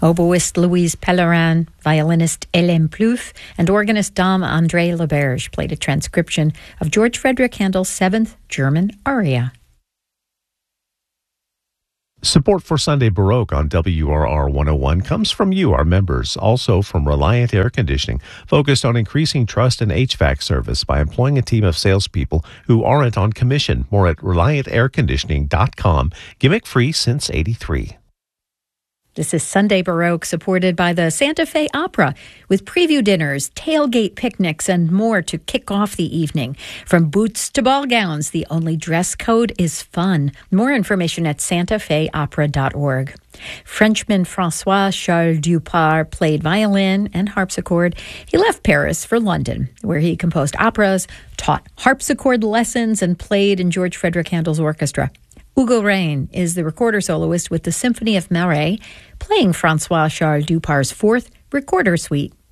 Oboist Louise Pellerin, violinist Hélène Plouffe, and organist Dom André Leberge played a transcription of George Frederick Handel's 7th German aria. Support for Sunday Baroque on WRR 101 comes from you, our members, also from Reliant Air Conditioning, focused on increasing trust in HVAC service by employing a team of salespeople who aren't on commission. More at ReliantAirConditioning.com. Gimmick free since '83. This is Sunday Baroque, supported by the Santa Fe Opera, with preview dinners, tailgate picnics, and more to kick off the evening. From boots to ball gowns, the only dress code is fun. More information at santafeopera.org. Frenchman François-Charles Dupart played violin and harpsichord. He left Paris for London, where he composed operas, taught harpsichord lessons, and played in George Frederick Handel's orchestra. Hugo Rein is the recorder soloist with the Symphony of Marais, playing François-Charles Dupart's 4th recorder suite.